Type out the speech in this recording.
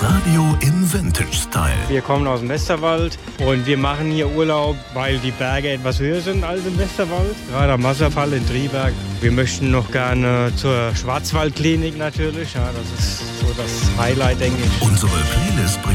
Das Radio im Vintage-Style. Wir kommen aus dem Westerwald und wir machen hier Urlaub, weil die Berge etwas höher sind als im Westerwald. Gerade am Wasserfall in Triberg. Wir möchten noch gerne zur Schwarzwaldklinik natürlich. Ja, das ist so das Highlight, denke ich. Unsere Playlist